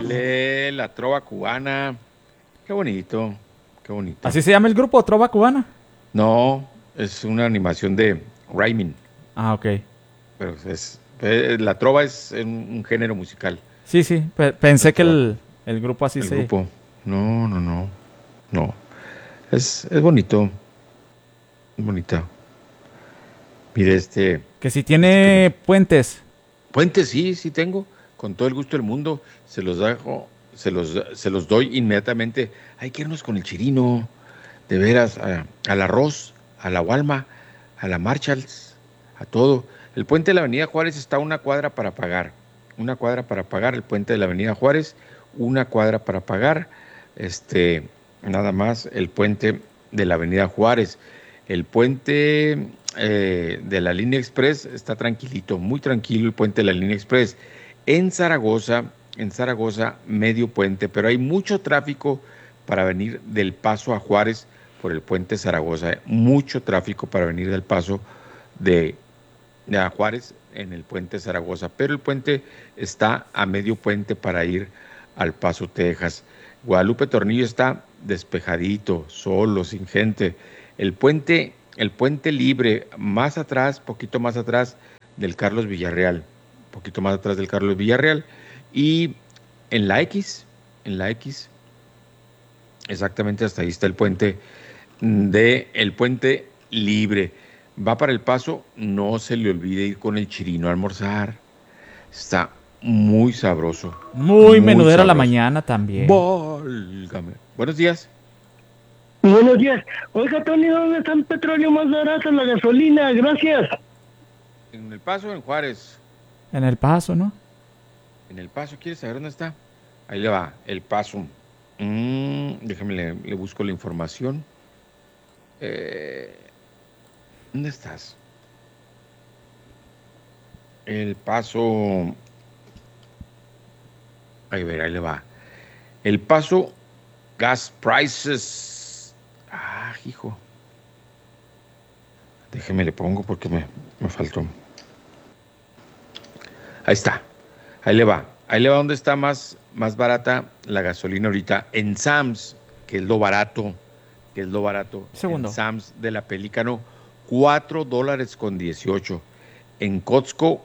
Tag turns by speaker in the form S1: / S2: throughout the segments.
S1: Ándale, la trova cubana. Qué bonito, qué bonito.
S2: ¿Así se llama el grupo, Trova Cubana?
S1: No, es una animación de Raymin,
S2: Ah, ok.
S1: pero la trova es un género musical.
S2: Sí, sí.
S1: La
S2: Pensé que
S1: trova,
S2: el grupo así
S1: el
S2: se...
S1: grupo. No, no, no, no. Es bonito, es bonita. Mire,
S2: Que si
S1: que
S2: tiene puentes.
S1: puentes, sí, sí tengo, con todo el gusto del mundo. Se los dejo, se los doy inmediatamente. Hay que irnos con el Chirino, de veras, al arroz, a la Walma, a la Marshalls, a todo. El puente de la Avenida Juárez está a una cuadra para pagar. Una cuadra para pagar el puente de la Avenida Juárez, una cuadra para pagar. Nada más el puente de la Avenida Juárez. El puente de la Línea Express está tranquilito, muy tranquilo el puente de la Línea Express. En Zaragoza, medio puente, pero hay mucho tráfico para venir del Paso a Juárez por el puente Zaragoza. Mucho tráfico para venir del Paso de, a Juárez en el puente Zaragoza, pero el puente está a medio puente para ir al Paso, Texas. Guadalupe Tornillo está despejadito, solo, sin gente. El puente libre, más atrás, poquito más atrás del Carlos Villarreal, poquito más atrás del Carlos Villarreal, y en la X, exactamente hasta ahí está el puente libre. Va para el Paso, no se le olvide ir con el Chirino a almorzar. Está muy sabroso,
S2: Muy
S1: muy
S2: menudero a la
S1: sabroso.
S2: mañana también.
S1: Válgame. Buenos días.
S3: Buenos días. Oiga, Tony, ¿dónde está el petróleo más barato, la gasolina? Gracias.
S1: ¿En el Paso o en Juárez?
S2: En El Paso, ¿no?
S1: En el Paso, ¿quieres saber dónde está? Ahí le va, el Paso. Déjame, le busco la información. Eh, ¿Dónde estás? El Paso. Ahí ver, ahí le va. El Paso Gas Prices. Hijo. Déjeme le pongo porque me faltó. Ahí está. Ahí le va. Ahí le va donde está más barata la gasolina ahorita. En Sam's, que es lo barato.
S2: Segundo.
S1: En Sam's de la Pelícano, $4.18. En Costco,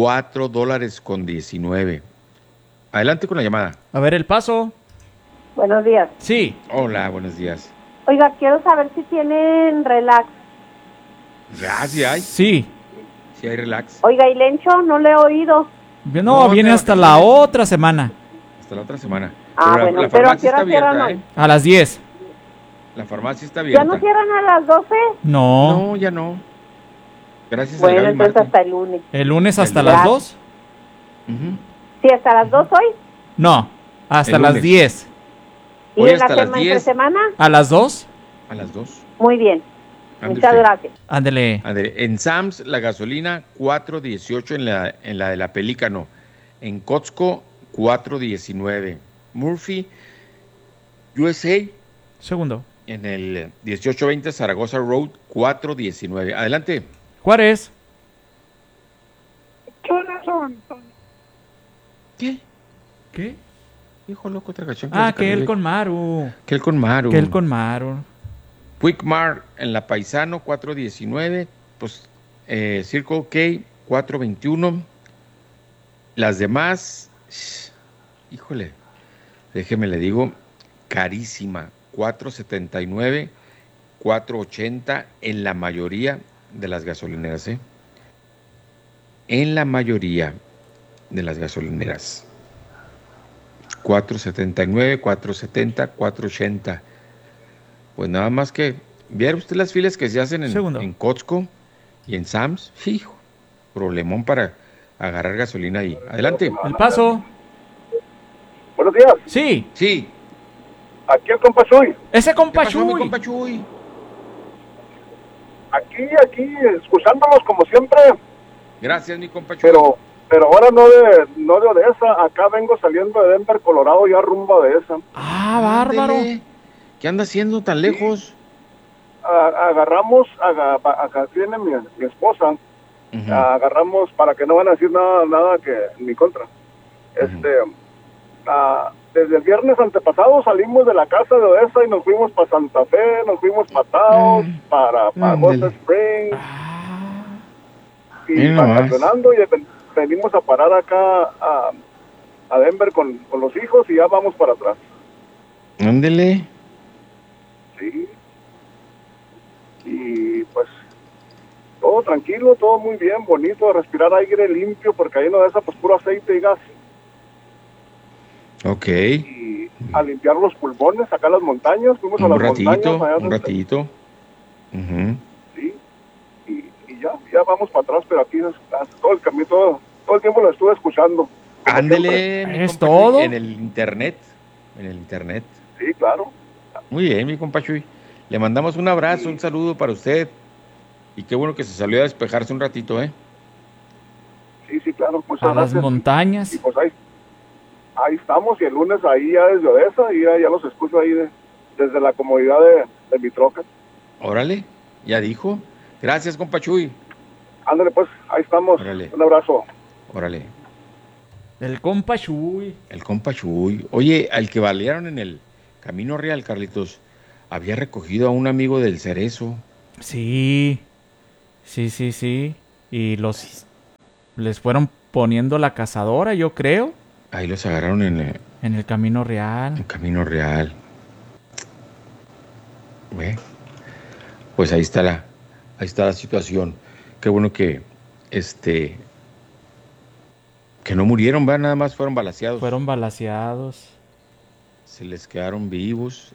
S1: $4.19. Adelante con la llamada.
S2: A ver, El Paso.
S4: Buenos días.
S2: Sí.
S1: Hola, buenos días.
S4: Oiga, quiero saber si tienen relax.
S1: Ya, sí hay.
S2: Sí.
S1: Sí hay relax.
S4: Oiga, ¿y Lencho? No le he oído.
S2: No,
S1: No,
S2: viene
S1: de
S2: hasta la
S1: vacaciones.
S2: otra semana.
S1: Hasta la otra semana.
S4: Bueno,
S1: la
S4: pero ¿a
S1: farmacia
S4: qué hora
S1: está abierta,
S4: cierran hoy?
S1: ¿eh?
S2: A las 10.
S1: La farmacia está
S4: ¿Ya no
S1: abierta.
S4: cierran a las 12?
S2: No.
S1: No, ya no. Gracias al
S4: Bueno,
S1: Gaby
S4: entonces
S1: Martín.
S4: hasta el lunes.
S2: El lunes hasta
S1: El
S2: las
S4: lunes.
S2: 2.
S1: Ujú.
S4: ¿Sí, hasta las 2 hoy?
S2: No. Hasta
S1: El
S2: las
S1: lunes.
S2: 10.
S4: ¿Y
S1: Hoy
S4: en la
S1: hasta las
S4: entre
S1: 10.
S4: semana?
S2: ¿A las 2?
S1: A las 2.
S4: Muy bien.
S1: Ande
S4: Muchas
S1: usted.
S4: gracias.
S2: Ándele.
S1: En Sam's, la gasolina, $4.18 en la de la Pelícano. En Costco, $4.19. Murphy, USA,
S2: Segundo.
S1: en el 1820 Zaragoza Road, $4.19. Adelante.
S2: Juárez.
S1: ¿Qué?
S2: ¿Qué?
S1: Hijo loco, otra canción.
S2: Que él con Maru.
S1: Que él con Maru.
S2: Que él con Maru.
S1: Quick Mart en La Paisano, $4.19. Pues Circle K, $4.21. Las demás, híjole, déjeme le digo, carísima. $4.79, $4.80 en la mayoría de las gasolineras, ¿eh? En la mayoría de las gasolineras. $4.79, $4.70, $4.80. Pues nada más que, ¿viera usted las filas que se hacen
S2: Segundo.
S1: en Costco y en Sam's? Hijo, problemón para agarrar gasolina ahí. Adelante.
S2: El Paso.
S3: Buenos días.
S2: Sí.
S1: Sí.
S3: Aquí el compa Chuy.
S2: Ese
S1: ¿Qué
S2: compa
S1: pasó, mi
S2: Chuy.
S1: compa Chuy?
S3: Aquí, escuchándolos como siempre,
S1: Gracias, mi compa Chuy.
S3: pero ahora no de Odessa. Acá vengo saliendo de Denver, Colorado, ya rumbo de esa.
S2: Bárbaro.
S1: Ándele. ¿Qué anda haciendo tan lejos?
S3: Agarramos, acá viene mi esposa, agarramos para que no van a decir nada que en mi contra.
S5: desde el viernes antepasado salimos de la casa de Odessa y nos fuimos para Santa Fe, nos fuimos para Taos, para Hot Springs, y
S1: Mira nomás.
S5: vacacionando, y venimos a parar acá a Denver con los hijos y ya vamos para atrás.
S1: Ándele.
S5: Sí. Y pues todo tranquilo, todo muy bien, bonito, respirar aire limpio, porque ahí en Odessa pues puro aceite y gas.
S1: Ok.
S5: Y a limpiar los pulmones, acá en las montañas, fuimos a
S1: Un
S5: las
S1: ratito,
S5: montañas. Allá
S1: un ratito. Ujú.
S5: Sí, y ya vamos para atrás, pero aquí todo el camino, todo el tiempo lo estuve escuchando. como
S1: Ándele, mi
S2: ¿Es
S1: compa
S2: todo?
S1: Chuy, en el internet. En el internet.
S5: siempre. Sí, claro.
S1: Muy bien, mi compa Chuy. Le mandamos un abrazo, un saludo para usted. Y qué bueno que se salió a despejarse un ratito, ¿eh?
S5: Sí, claro. Muchas
S2: A las
S5: gracias.
S2: montañas.
S5: Y pues ahí estamos, y el lunes ahí ya desde Odessa, y ya los escucho ahí desde la comodidad de mi troca.
S1: Órale, ya dijo. Gracias, compa Chuy.
S5: Ándale, pues, ahí estamos.
S1: Órale.
S5: Un abrazo.
S1: Órale.
S2: El compa Chuy.
S1: El compa Chuy. Oye, al que balearon en el Camino Real, Carlitos, había recogido a un amigo del Cerezo.
S2: Sí. Sí. Y les fueron poniendo la cazadora, yo creo,
S1: Ahí los agarraron en
S2: en el Camino Real.
S1: el Camino Real. ¿Ve? Pues ahí está la situación. Qué bueno que que no murieron, ¿verdad? Nada más fueron balaceados.
S2: Fueron balaceados.
S1: Se les quedaron vivos.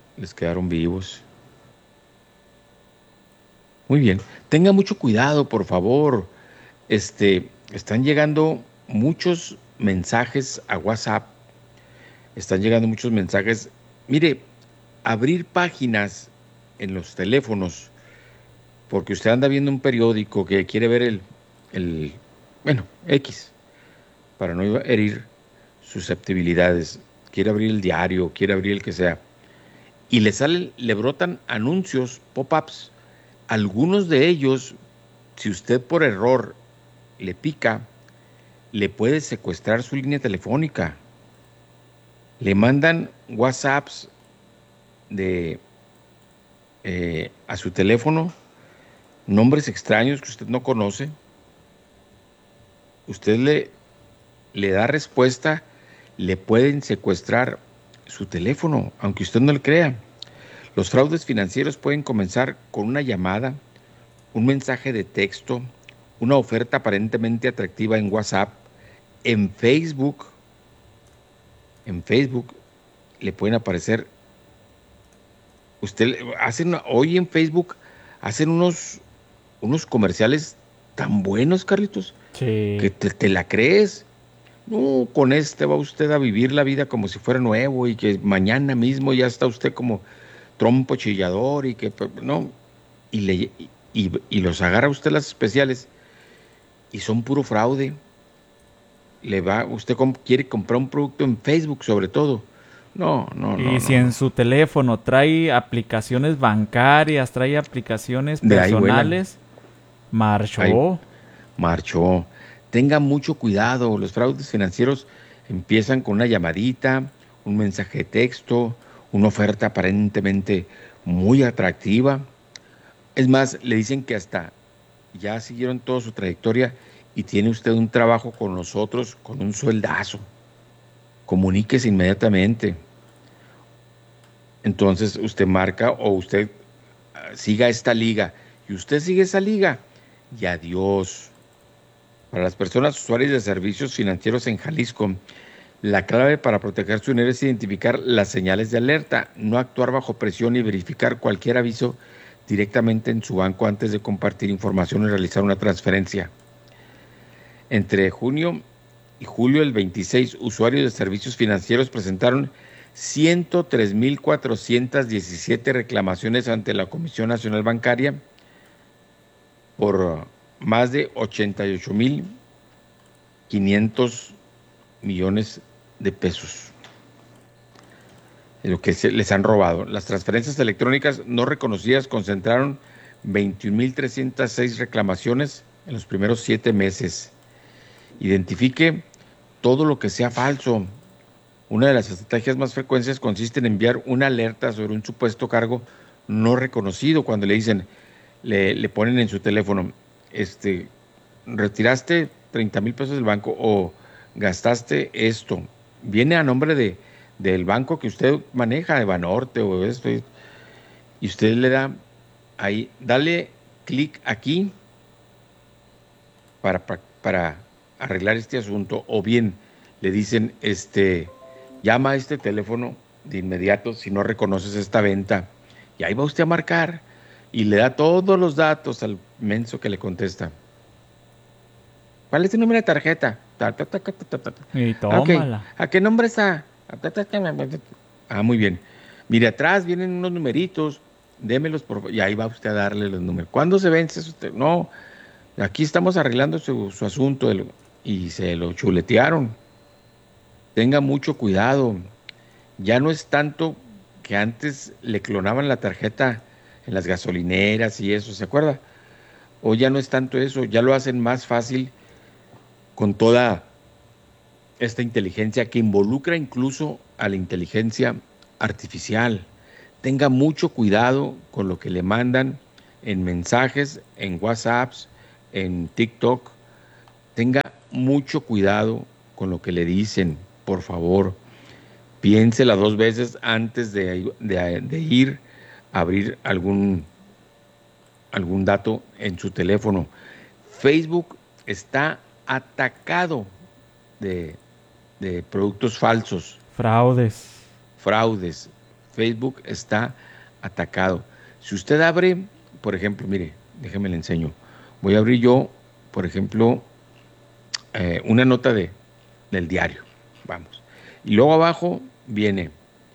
S1: Muy bien. Tenga mucho cuidado, por favor. Están llegando muchos mensajes a WhatsApp. Están llegando muchos mensajes. Mire, abrir páginas en los teléfonos, porque usted anda viendo un periódico que quiere ver bueno, X, para no herir susceptibilidades. Quiere abrir el diario, quiere abrir el que sea. Y le brotan anuncios, pop-ups. Algunos de ellos, si usted por error le pica, le puede secuestrar su línea telefónica. Le mandan WhatsApps a su teléfono, nombres extraños que usted no conoce. Usted le da respuesta, le pueden secuestrar su teléfono, aunque usted no le crea. Los fraudes financieros pueden comenzar con una llamada, un mensaje de texto, una oferta aparentemente atractiva en WhatsApp, en Facebook. En Facebook le pueden aparecer. Hoy en Facebook hacen unos comerciales tan buenos, Carlitos,
S2: Sí.
S1: que te la crees. No, con va usted a vivir la vida como si fuera nuevo y que mañana mismo ya está usted como trompo chillador y que no. Y los agarra usted las especiales y son puro fraude. Usted quiere comprar un producto en Facebook sobre todo. No.
S2: Y si en su teléfono trae aplicaciones bancarias, trae aplicaciones
S1: De ahí
S2: personales, marchó.
S1: Marchó. Tenga mucho cuidado. Los fraudes financieros empiezan con una llamadita, un mensaje de texto, una oferta aparentemente muy atractiva. Es más, le dicen que hasta ya siguieron toda su trayectoria y tiene usted un trabajo con nosotros con un sueldazo. Comuníquese inmediatamente. Entonces usted marca o usted siga esta liga y usted sigue esa liga y adiós. Para las personas usuarias de servicios financieros en Jalisco, la clave para proteger su dinero es identificar las señales de alerta, no actuar bajo presión y verificar cualquier aviso directamente en su banco antes de compartir información y realizar una transferencia. Entre junio y julio del 26, usuarios de servicios financieros presentaron 103,417 reclamaciones ante la Comisión Nacional Bancaria por más de 88,500 millones de pesos. Lo que les han robado. Las transferencias electrónicas no reconocidas concentraron 21,306 reclamaciones en los primeros 7 meses. Identifique todo lo que sea falso. Una de las estrategias más frecuentes consiste en enviar una alerta sobre un supuesto cargo no reconocido. Cuando le dicen, le ponen en su teléfono, retiraste 30,000 pesos del banco o gastaste esto. Viene a nombre del banco que usted maneja, de Banorte o esto, y usted le da ahí, dale clic aquí para arreglar este asunto, o bien le dicen, llama a este teléfono de inmediato si no reconoces esta venta, y ahí va usted a marcar y le da todos los datos al menso que le contesta. ¿Cuál es tu número de tarjeta?
S2: Y
S1: Ok,
S2: tómala.
S1: ¿a qué nombre está? Ah, muy bien. Mire, atrás vienen unos numeritos, démelos por favor. Y ahí va usted a darle los números. ¿Cuándo se vence usted? No, aquí estamos arreglando su asunto y se lo chuletearon. Tenga mucho cuidado. Ya no es tanto que antes le clonaban la tarjeta en las gasolineras y eso, ¿se acuerda? O ya no es tanto eso, ya lo hacen más fácil con toda esta inteligencia que involucra incluso a la inteligencia artificial. Tenga mucho cuidado con lo que le mandan en mensajes, en WhatsApps, en TikTok. Tenga mucho cuidado con lo que le dicen, por favor. Piénsela 2 veces antes de ir a abrir algún dato en su teléfono. Facebook está atacado de productos falsos, fraudes. Facebook está atacado. Si usted abre, por ejemplo, mire, déjeme le enseño. Voy a abrir yo, por ejemplo, una nota del diario. Vamos. Y luego abajo viene,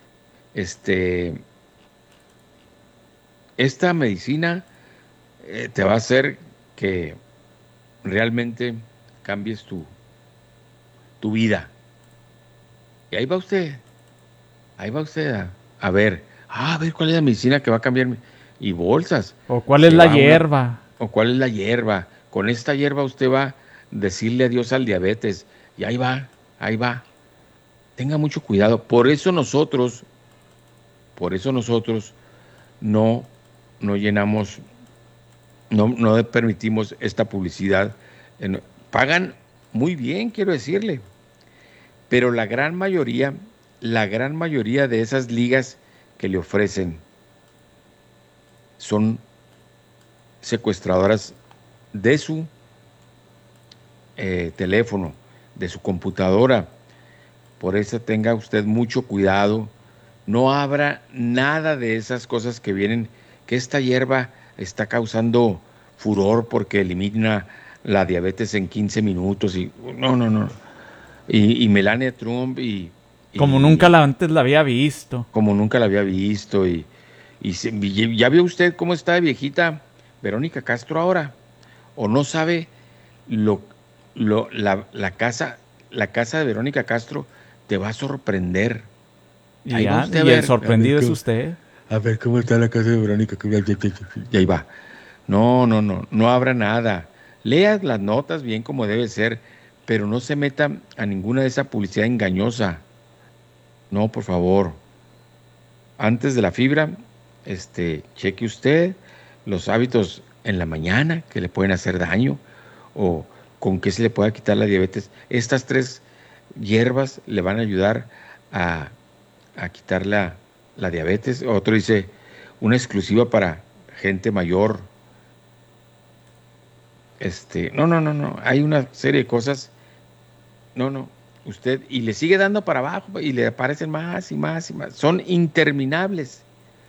S1: esta medicina te va a hacer que realmente cambies tu vida. Y ahí va usted a ver cuál es la medicina que va a cambiar y bolsas.
S2: ¿O cuál es la hierba?
S1: O cuál es la hierba. Con esta hierba usted va a decirle adiós al diabetes. Y ahí va. Tenga mucho cuidado. Por eso nosotros no llenamos, no permitimos esta publicidad. Pagan muy bien, quiero decirle. Pero la gran mayoría de esas ligas que le ofrecen son secuestradoras de su teléfono, de su computadora. Por eso tenga usted mucho cuidado. No abra nada de esas cosas que vienen, que esta hierba está causando furor porque elimina la diabetes en 15 minutos. Y no. Y Melania Trump
S2: como nunca antes la había visto.
S1: Como nunca la había visto. Y ya vio usted cómo está de viejita Verónica Castro ahora. O no sabe la casa de Verónica Castro te va a sorprender.
S2: Y el sorprendido es usted.
S1: A ver cómo está la casa de Verónica. Y ahí va. No abra nada. Lea las notas bien como debe ser, pero no se meta a ninguna de esa publicidad engañosa. No, por favor. Antes de la fibra, cheque usted los hábitos en la mañana que le pueden hacer daño o con qué se le pueda quitar la diabetes. Estas 3 hierbas le van a ayudar a quitar la diabetes. Otro dice, una exclusiva para gente mayor. No. Hay una serie de cosas. No. Usted, y le sigue dando para abajo y le aparecen más y más y más. Son interminables.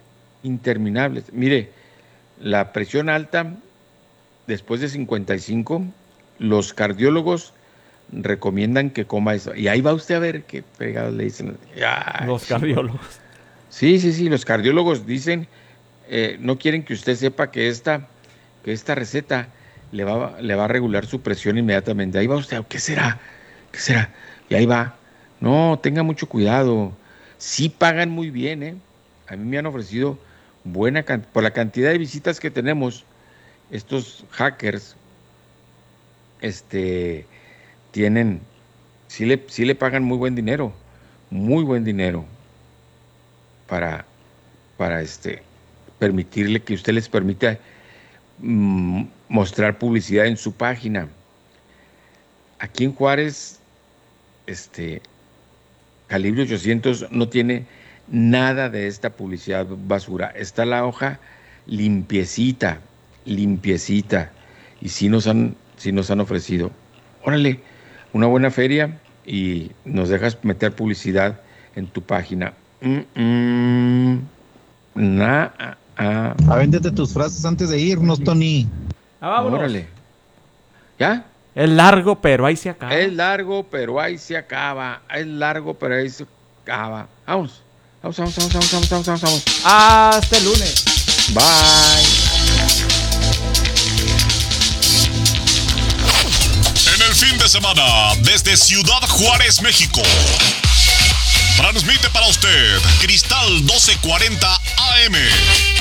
S1: Mire, la presión alta después de 55, los cardiólogos recomiendan que coma eso. Y ahí va usted a ver qué fregados le dicen.
S2: Los cardiólogos.
S1: Sí, los cardiólogos dicen, no quieren que usted sepa que esta receta le va a regular su presión inmediatamente. Ahí va usted, ¿qué será? Y ahí va. No, tenga mucho cuidado. Sí pagan muy bien, ¿eh? A mí me han ofrecido por la cantidad de visitas que tenemos, estos hackers, sí le pagan muy buen dinero muy buen dinero para permitirle que usted les permita mostrar publicidad en su página. Aquí en Juárez, Calibre 800 no tiene nada de esta publicidad basura. Está la hoja limpiecita. Y sí nos han ofrecido, órale, una buena feria y nos dejas meter publicidad en tu página.
S6: Avéntate tus frases antes de irnos, Tony.
S2: Vámonos.
S1: Órale. ¿Ya?
S2: Es largo, pero ahí se acaba.
S1: Es largo, pero ahí se acaba. Vamos.
S2: Hasta el lunes.
S1: Bye.
S7: En el fin de semana, desde Ciudad Juárez, México, transmite para usted Cristal 1240 AM.